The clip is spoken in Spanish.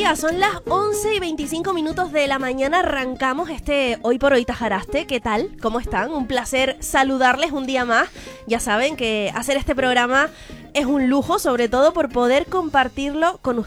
días, son las 11:25 de la mañana. Arrancamos este Hoy por Hoy Tajaraste. ¿Qué tal? ¿Cómo están? Un placer saludarles un día más. Ya saben que hacer este programa es un lujo, sobre todo por poder compartirlo con ustedes.